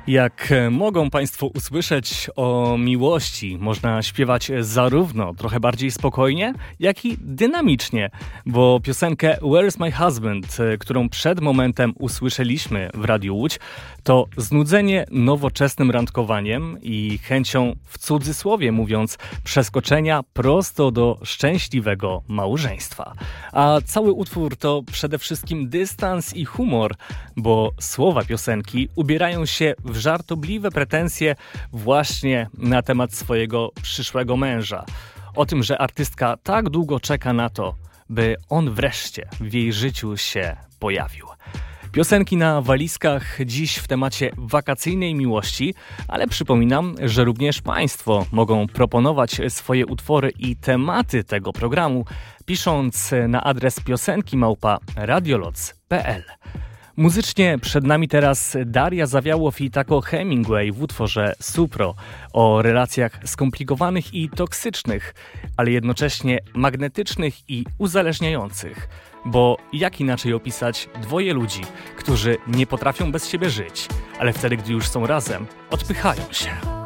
Jak mogą Państwo usłyszeć, o miłości można śpiewać zarówno trochę bardziej spokojnie, jak i dynamicznie, bo piosenkę Where's My Husband, którą przed momentem usłyszeliśmy w Radiu Łódź, to znudzenie nowoczesnym randkowaniem i chęcią, w cudzysłowie mówiąc, przeskoczenia prosto do szczęśliwego małżeństwa. A cały utwór to przede wszystkim dystans i humor, bo słowa piosenki ubierają się w żartobliwe pretensje właśnie na temat swojego przyszłego męża. O tym, że artystka tak długo czeka na to, by on wreszcie w jej życiu się pojawił. Piosenki na walizkach dziś w temacie wakacyjnej miłości, ale przypominam, że również Państwo mogą proponować swoje utwory i tematy tego programu, pisząc na adres piosenki@radioloc.pl. Muzycznie przed nami teraz Daria Zawiałow i Taco Hemingway w utworze Supro o relacjach skomplikowanych i toksycznych, ale jednocześnie magnetycznych i uzależniających. Bo jak inaczej opisać dwoje ludzi, którzy nie potrafią bez siebie żyć, ale wtedy, gdy już są razem, odpychają się.